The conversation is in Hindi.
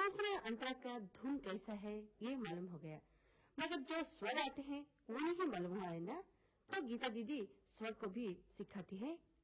दूसरा अंतरा का धुन कैसा है ये मालूम हो गया, मगर जो स्वर आते हैं वो नहीं मालूम हुआ है ना। तो गीता दीदी स्वर को भी सिखाती है।